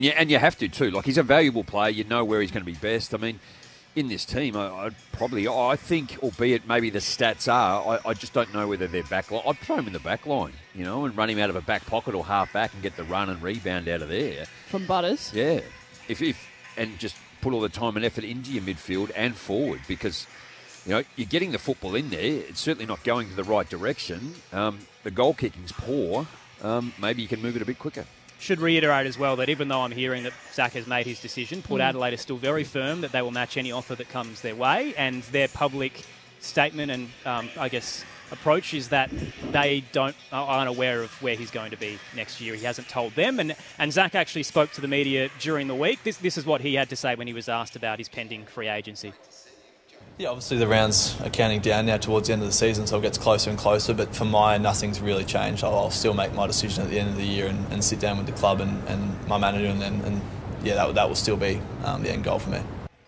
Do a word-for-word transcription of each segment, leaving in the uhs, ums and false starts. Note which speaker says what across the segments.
Speaker 1: Yeah, and you have to too. Like, he's a valuable player. You know where he's going to be best. I mean, in this team, I, I'd probably, I think, albeit maybe the stats are, I, I just don't know whether they're back line. I'd throw him in the back line, you know, and run him out of a back pocket or half back and get the run and rebound out of there.
Speaker 2: From Butters?
Speaker 1: Yeah. If, if and just put all the time and effort into your midfield and forward, because, you know, you're getting the football in there. It's certainly not going to the right direction. Um, the goal kicking's poor. Um, maybe you can move it a bit quicker.
Speaker 3: Should reiterate as well that even though I'm hearing that Zach has made his decision, Port mm. Adelaide is still very firm that they will match any offer that comes their way, and their public statement and, um, I guess, approach is that they don't aren't aware of where he's going to be next year. He hasn't told them, and, and Zach actually spoke to the media during the week. This, this is what he had to say when he was asked about his pending free agency.
Speaker 4: Yeah, obviously the rounds are counting down now towards the end of the season, so it gets closer and closer, but for mine, nothing's really changed. I'll, I'll still make my decision at the end of the year and, and sit down with the club and, and my manager, and, and, and yeah, that, that will still be um, the end goal for me.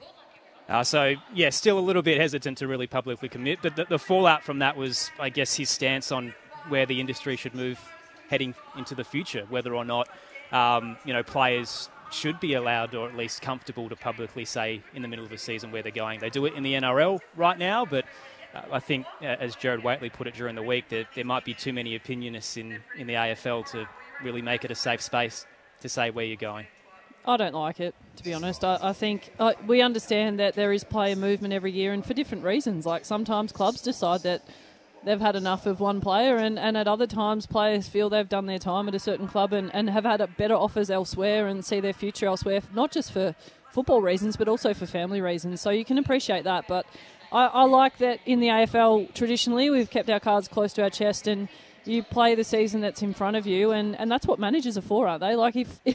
Speaker 3: Uh, so, yeah, still a little bit hesitant to really publicly commit, but the, the fallout from that was, I guess, his stance on where the industry should move heading into the future, whether or not, um, you know, players should be allowed or at least comfortable to publicly say in the middle of the season where they're going. They do it in the N R L right now, but uh, I think, uh, as Jared Waitley put it during the week, that there might be too many opinionists in, in the A F L to really make it a safe space to say where you're going.
Speaker 2: I don't like it, to be honest. I, I think uh, we understand that there is player movement every year and for different reasons. Like sometimes clubs decide that they've had enough of one player, and, and at other times players feel they've done their time at a certain club and, and have had better offers elsewhere and see their future elsewhere, not just for football reasons but also for family reasons. So you can appreciate that. But I, I like that in the A F L traditionally we've kept our cards close to our chest and you play the season that's in front of you, and, and that's what managers are for, aren't they? Like if...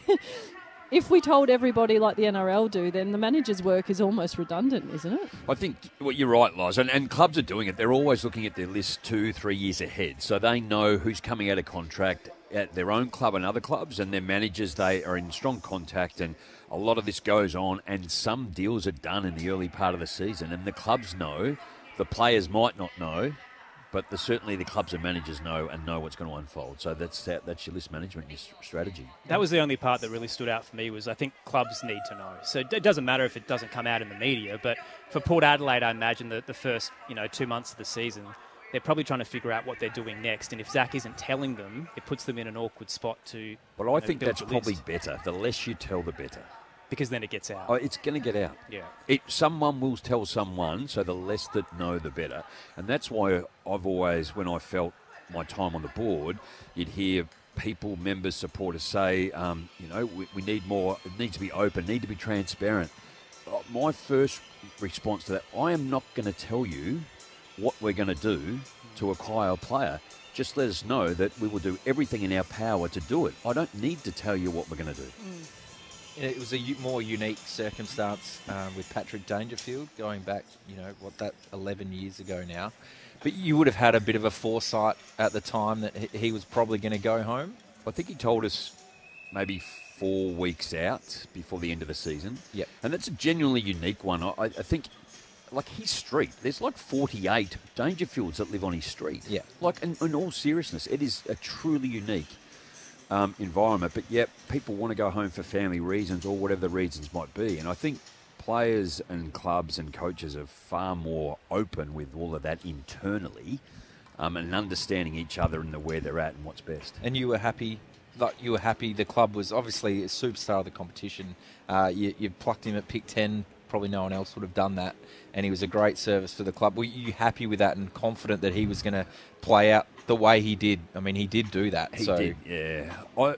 Speaker 2: If we told everybody like the N R L do, then the manager's work is almost redundant, isn't it?
Speaker 1: I think well, you're right, Liz, and, and clubs are doing it. They're always looking at their list two, three years ahead, so they know who's coming out of contract at their own club and other clubs, and their managers, they are in strong contact, and a lot of this goes on, and some deals are done in the early part of the season, and the clubs know, the players might not know, but the, certainly the clubs and managers know and know what's going to unfold. So that's that, that's your list management, your strategy.
Speaker 3: That was the only part that really stood out for me was I think clubs need to know. So it doesn't matter if it doesn't come out in the media, but for Port Adelaide, I imagine that the first you know two months of the season, they're probably trying to figure out what they're doing next. And if Zach isn't telling them, it puts them in an awkward spot to
Speaker 1: But I
Speaker 3: you know,
Speaker 1: think
Speaker 3: build
Speaker 1: that's
Speaker 3: the
Speaker 1: probably
Speaker 3: list.
Speaker 1: better. The less you tell, the better.
Speaker 3: Because then it gets out.
Speaker 1: Oh, it's going to get out.
Speaker 3: Yeah.
Speaker 1: It, someone will tell someone, so the less that know, the better. And that's why I've always, when I felt my time on the board, you'd hear people, members, supporters say, um, you know, we, we need more, it needs to be open, need to be transparent. Uh, my first response to that, I am not going to tell you what we're going to do to acquire a player. Just let us know that we will do everything in our power to do it. I don't need to tell you what we're going to do.
Speaker 5: Mm. It was a more unique circumstance um, with Patrick Dangerfield going back, you know, what, that eleven years ago now. But you would have had a bit of a foresight at the time that he was probably going to go home.
Speaker 1: I think he told us maybe four weeks out before the end of the season.
Speaker 5: Yep.
Speaker 1: And that's a genuinely unique one. I, I think, like his street, there's like forty-eight Dangerfields that live on his street.
Speaker 5: Yeah.
Speaker 1: Like, in, in all seriousness, it is a truly unique Um, environment, but yet people want to go home for family reasons or whatever the reasons might be. And I think players and clubs and coaches are far more open with all of that internally um, and understanding each other and the where they're at and what's best.
Speaker 5: And you were happy, like you were happy. The club was obviously a superstar of the competition. Uh, you, you plucked him at pick ten. Probably no one else would have done that, and he was a great service for the club. Were you happy with that and confident that he was going to play out the way he did? I mean, he did do that.
Speaker 1: He
Speaker 5: so.
Speaker 1: did, yeah. I,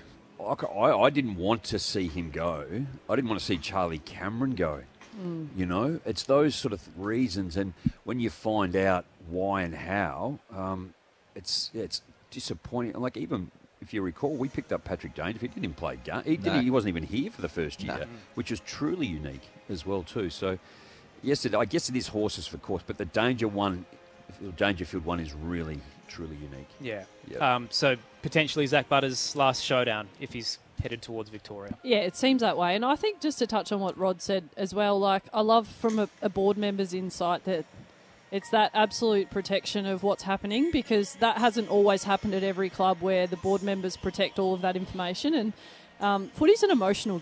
Speaker 1: I, I didn't want to see him go. I didn't want to see Charlie Cameron go. Mm. You know, it's those sort of reasons, and when you find out why and how, um, it's it's disappointing. Like even. If you recall, we picked up Patrick Dangerfield. He didn't play game. He,
Speaker 5: no.
Speaker 1: he wasn't even here for the first year,
Speaker 5: no.
Speaker 1: which was truly unique as well too. So, yes, it, I guess it is horses for course, but the Danger one, Dangerfield one is really, truly unique.
Speaker 3: Yeah.
Speaker 1: Yep.
Speaker 3: Um, so potentially Zach Butters' last showdown if he's headed towards Victoria.
Speaker 2: Yeah, it seems that way. And I think just to touch on what Rod said as well, like I love from a, a board member's insight that it's that absolute protection of what's happening, because that hasn't always happened at every club where the board members protect all of that information. And Um, footy's an emotional